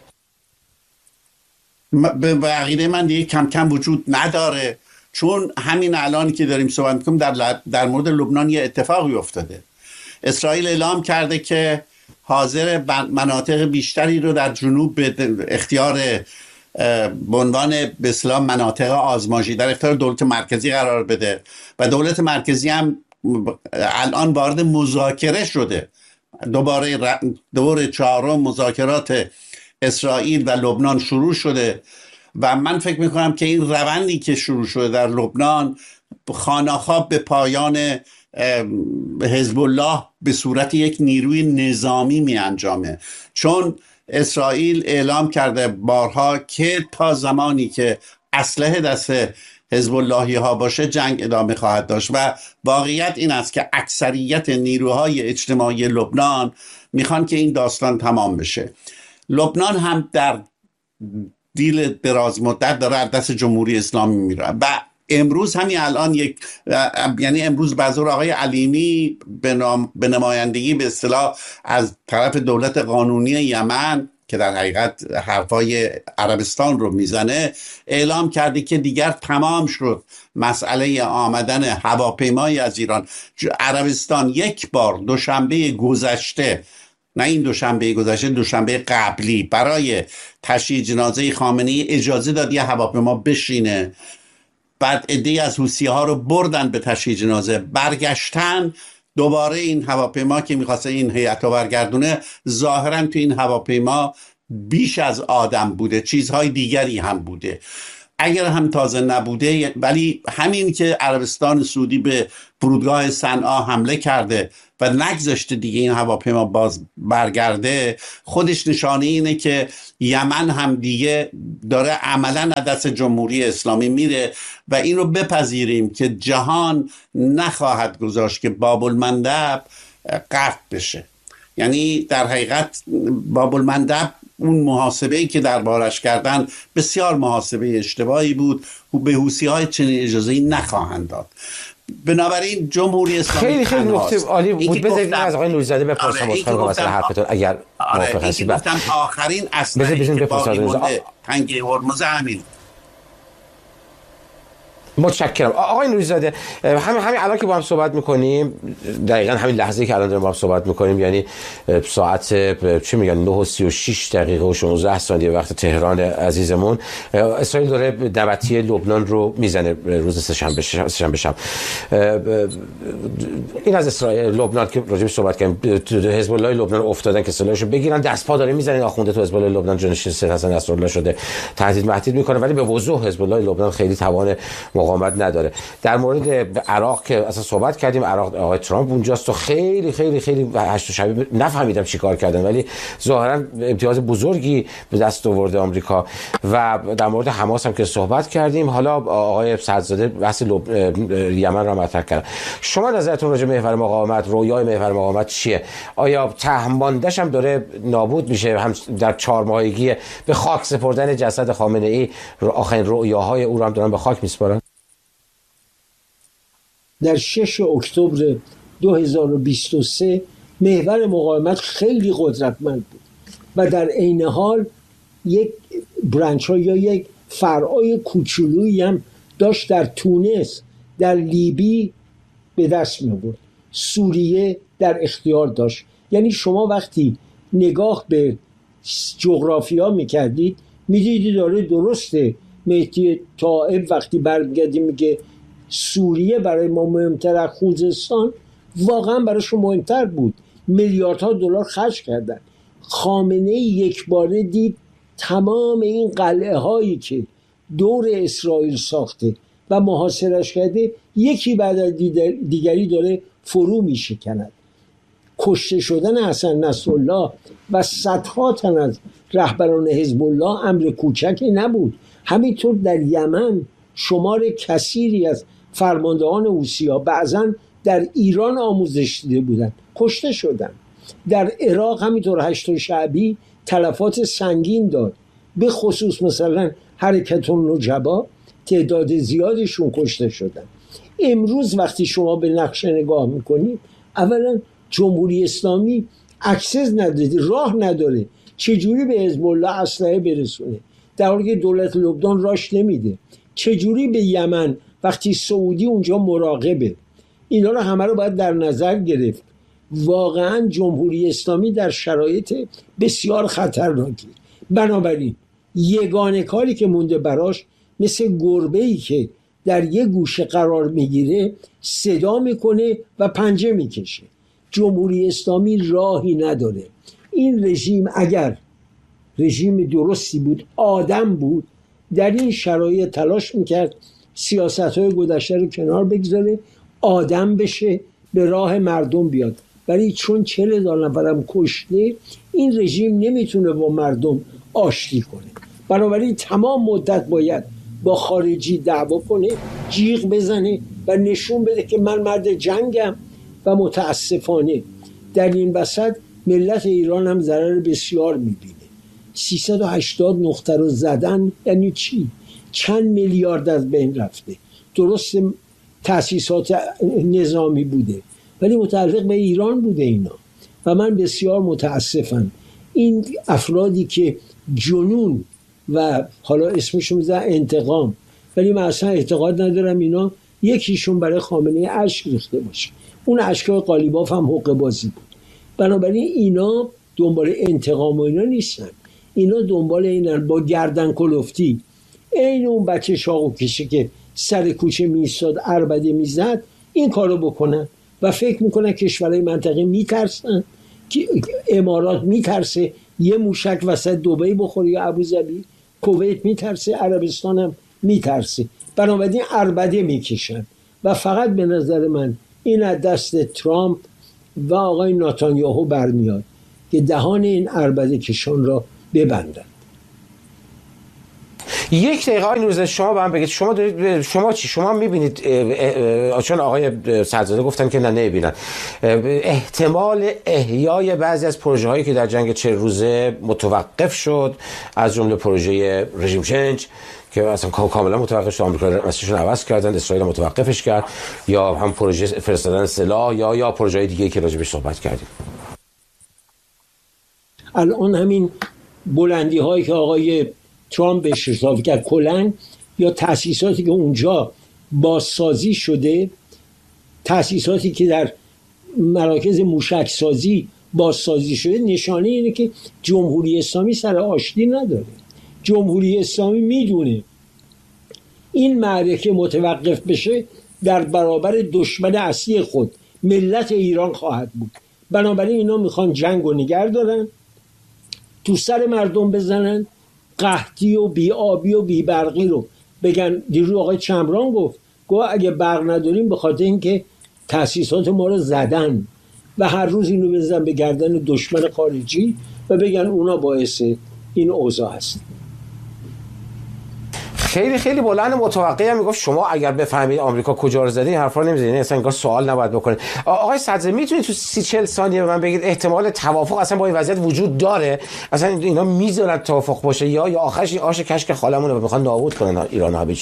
به عقیده من دیگه کم کم وجود نداره، چون همین الان که داریم صحبت می‌کنیم در مورد لبنان یه اتفاقی افتاده. اسرائیل اعلام کرده که حاضر مناطق بیشتری رو در جنوب به اختیار به عنوان به اصطلاح مناطق آزمایشی در اختیار دولت مرکزی قرار بده و دولت مرکزی هم الان وارد مذاکره شده. دوباره دور 4 مذاکرات اسرائیل و لبنان شروع شده و من فکر میکنم که این روندی که شروع شده در لبنان خانه‌خواب به پایان حزب الله به صورت یک نیروی نظامی می انجامه، چون اسرائیل اعلام کرده بارها که تا زمانی که اسلحه دست حزب اللهی ها باشه جنگ ادامه خواهد داشت و واقعیت این است که اکثریت نیروهای اجتماعی لبنان میخوان که این داستان تمام بشه. لبنان هم در دیل دراز مدت داره از دست جمهوری اسلامی میره و امروز همین الان یعنی امروز بازور آقای علیمی به نمایندگی به اصطلاح از طرف دولت قانونی یمن که در حقیقت حرفای عربستان رو میزنه اعلام کرده که دیگر تمام شد مسئله آمدن هواپیمایی از ایران. عربستان یک بار دوشنبه گذشته، نه این دوشنبه گذشته، دوشنبه قبلی، برای تشییع جنازه خامنه‌ای اجازه داد یه هواپیما بشینه. بعد عده‌ای از حوثی‌ها رو بردن به تشییع جنازه، برگشتن دوباره این هواپیما که می‌خواسته این هیئت رو برگردونه، ظاهراً تو این هواپیما بیش از آدم بوده، چیزهای دیگری هم بوده اگر هم تازه نبوده، ولی همین که عربستان سعودی به فرودگاه صنعا حمله کرده و نگذاشته دیگه این هواپیما باز برگرده، خودش نشانه اینه که یمن هم دیگه داره عملا دست جمهوری اسلامی میره و این رو بپذیریم که جهان نخواهد گذاشت که باب المندب غرق بشه. یعنی در حقیقت باب المندب اون محاسبه‌ای که دربارش کردن بسیار محاسبه اشتباهی بود و به حوثی‌های چنین اجازه‌ای نخواهند داد. بنابراین جمهوری اسلامی خیلی نکته عالی بود. بذارید از آقای نوری‌زاده بپرسم مثلا حرفتون اگر موافق هستید. گفتم آخرین اسلحه‌ای که باقی مونده تنگه هرمز همین. متشکرم آقای نوری‌زاده. همین الان که با هم صحبت میکنیم، دقیقاً همین لحظه‌ای که الان داریم با هم صحبت میکنیم، یعنی ساعت چی میگن 9:36 دقیقه و 16 ثانیه وقت تهران عزیزمون، اسرائیل داره نبطی لبنان رو میزنه روز سه‌شنبه شب. این از اسرائیل لبنان که راجع به صحبت کردیم، حزب الله لبنان افتادن که سلاحشو بگیرن، دست پا داره میزنن. آخونده تو حزب الله لبنان جانشین سید حسن نصرالله شده، تهدید میکنه، ولی به وضوح حزب الله لبنان خیلی توان مقاومت نداره. در مورد عراق که اصلا صحبت کردیم، عراق آقای ترامپ اونجاست و خیلی خیلی خیلی هشت شبی نفهمیدم چیکار کردن، ولی ظاهرا امتیاز بزرگی به دست آورده آمریکا. و در مورد حماس هم که صحبت کردیم. حالا آقای سعدزاده بحث یمن را مطرح کردن. شما نظرتون راجع به محور مقاومت، رویای محور مقاومت چیه؟ آیا تهمانده‌ش هم داره نابود میشه؟ هم در 4 ماهگی به خاک سپردن جسد خامنه ای آخرین رویاهای او را هم دارن به خاک میسپارن؟ در 6 اکتبر 2023 محور مقاومت خیلی قدرتمند بود و در عین حال یک برانچ ها یا یک فرعای کوچولویی هم داشت در تونس، در لیبی به دست می آورد، سوریه در اختیار داشت. یعنی شما وقتی نگاه به جغرافیا میکردید میدیدید داره درسته. مهدی طائب وقتی برمیگردی میگه سوریه برای ما مهمتر از خوزستان، واقعا برایشون مهمتر بود. میلیاردها دلار خرج کردن. خامنه ای یک باره دید تمام این قلعه هایی که دور اسرائیل ساخته و محاصرش کرده یکی بعد از دیگری داره فرو می شکند. کشته شدن حسن نصرالله و صدها تن از رهبران حزب الله امر کوچکی نبود. همینطور در یمن شمار کثیری از فرماندهان حوثی‌ها بعضا در ایران آموزش دیده بودند، کشته شدند. در عراق همینطور 8 شعبی تلفات سنگین داد، به خصوص مثلا حرکت النجبا تعداد زیادشون کشته شدند. امروز وقتی شما به نقشه نگاه میکنید، اولا جمهوری اسلامی اکسس نداره، راه نداره چجوری به حزب الله اسلحه برسونه، در حالی که دولت لبنان راش نمیده. چجوری به یمن وقتی سعودی اونجا مراقبه؟ اینا رو همه رو باید در نظر گرفت. واقعا جمهوری اسلامی در شرایط بسیار خطرناکی. بنابراین یگانه کاری که مونده براش مثل گربه‌ای که در یک گوشه قرار میگیره صدا میکنه و پنجه میکشه. جمهوری اسلامی راهی نداره. این رژیم اگر رژیم درستی بود، آدم بود، در این شرایط تلاش میکرد سیاست‌های گذشته رو کنار بگذاره، آدم بشه، به راه مردم بیاد. ولی چون 40,000 نفرم کشته، این رژیم نمیتونه با مردم آشتی کنه. بنابراین تمام مدت باید با خارجی دعوا کنه، جیغ بزنه و نشون بده که من مرد جنگم. و متاسفانه در این وسط ملت ایران هم ضرر بسیار میبینه. 380 نقطه رو زدن یعنی چی؟ چند میلیارد از بین رفته. درست تأسیسات نظامی بوده ولی متعلق به ایران بوده اینا. و من بسیار متاسفم این افرادی که جنون و حالا اسمشون میذارن انتقام، ولی من اصلا اعتقاد ندارم اینا یکیشون برای خامنه اشک ریخته باشه. اون اشکای قالیباف هم حقه بازی بود. بنابراین اینا دنبال انتقام و اینا نیستن، اینا دنبال اینن با گردن کلفتی. این اون بچه شاقو کشه که سر کوچه میستاد عربده میزد این کارو بکنن و فکر میکنن کشورهای منطقه میترسن، که امارات میترسه یه موشک وسط دبی بخوره یا ابوظبی، کویت میترسه، عربستان هم میترسه. بنابراین عربده میکشن و فقط به نظر من این از دست ترامپ و آقای نتانیاهو برمیاد که دهان این عربده کشان را ببندن. یک دقیقه آقای نوروزی شما به من بگید، شما دارید، شما چی؟ شما میبینید، چون آقای سعدزاده گفتن که نه نمیبینن، احتمال احیای بعضی از پروژه هایی که در جنگ 40 روزه متوقف شد، از جمله پروژه رژیم چنج که اصلا کاملا متوقف شد، آمریکا مسیرشون عوض کردن، اسرائیل متوقفش کرد، یا هم پروژه فرستادن سلاح یا پروژه های دیگه که راجع بهش صحبت کردیم. الان همین بلندی هایی که آقای ترامپ بهش اضافه کرد کلن، یا تأسیساتی که اونجا بازسازی شده، تأسیساتی که در مراکز موشک سازی بازسازی شده، نشانه اینه که جمهوری اسلامی سر آشتی نداره. جمهوری اسلامی میدونه این معرکه متوقف بشه در برابر دشمن اصلی خود ملت ایران خواهد بود. بنابراین اینا میخوان جنگ رو نگه دارن، تو سر مردم بزنن، قحطی و بی آبی و بی برقی رو بگن. دیروز آقای چمران گفت اگه برق نداریم به خاطر اینکه تأسیسات ما رو زدن، و هر روز اینو بزنن به گردن دشمن خارجی و بگن اونا باعث این اوضاع هست. خیلی خیلی بلند متوقعی هم میگفت شما اگر بفهمید آمریکا کجا رو زده این حرفا نمیزنید، یعنی اصلا انگار سوال نباید بکنید. آقای سعدزاده میتونید تو 30-40 ثانیه به من بگید احتمال توافق اصلا با این وضعیت وجود داره؟ اصلا اینا میذارن توافق باشه یا آخرش این آش کشک خالمون رو میخوان نابود کنن ایران ها؟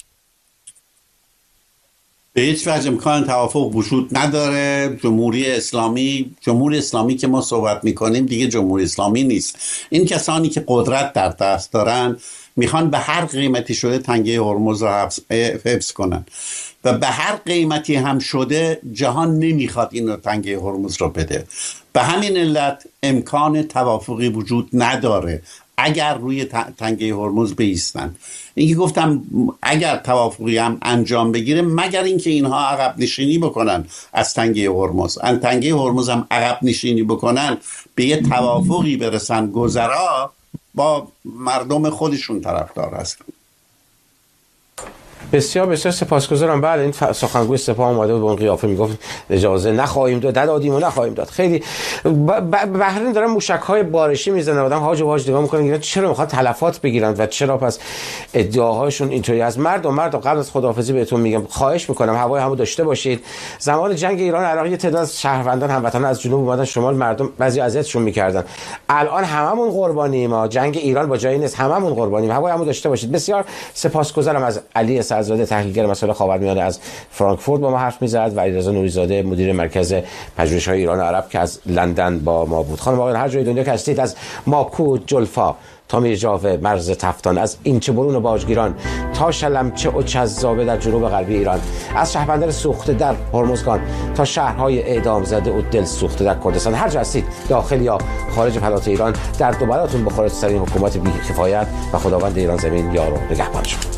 به هیچ وجه امکان توافق وجود نداره. جمهوری اسلامی که ما صحبت میکنیم دیگه جمهوری اسلامی نیست. این کسانی که قدرت در دست دارن میخوان به هر قیمتی شده تنگه هرمز رو حفظ کنن و به هر قیمتی هم شده جهان نمیخواد این تنگه هرمز رو بده. به همین علت امکان توافقی وجود نداره اگر روی تنگه هرمز بایستن. اینکه گفتم اگر توافقی هم انجام بگیره، مگر اینکه اینها عقب نشینی بکنن از تنگه هرمز، تنگه هرمز هم عقب نشینی بکنن، به یه توافقی برسن، گذرا با مردم خودشون طرفدار هستن. بسیار بسیار سپاسگزارم. بله این سخنگوی سپاه اومده به اون قیافه میگفت اجازه نخواهیم دادیم و نخواهیم داد. خیلی بحرین دارن موشک‌های بارشی میزنن، آدم هاج و واج نگاه میکنن چرا میخوان تلفات بگیرن و چرا پس ادعاهاشون اینطوری از مردم قبل از خداحافظی بهتون میگم خواهش میکنم هوای همو داشته باشید. زمان جنگ ایران عراق یه تعداد شهروندان هموطنان از جنوب اومدن شمال، مردم بعضی اذیتشون میکردن. الان هممون قربانیم، ما جنگ ایران با جایی نیست، هممون قربانیم. هوای همو داشته باشید. بسیار سپاسگزارم از علی سعدزاده تحلیلگر مسائل خاورمیانه از فرانکفورت با ما حرف میزد و علیرضا نوری‌زاده مدیر مرکز پژوهش‌های ایران و عرب که از لندن با ما بود. خانم آقایان هر جای دنیا که هستید، از ماکو جلفا تا میرجاوه مرز تفتان، از اینچه برون باجگیران تا شلمچه و چذابه در جنوب غربی ایران، از شهربندر سوخته در هرمزگان تا شهرهای اعدام زده و دل سوخته در کردستان، هر جا هستید داخل یا خارج پناه ایران، در دوبراتون بخوره سر این حکومت بی کفایت و خداوند ایران زمین یار و نگهبان شما.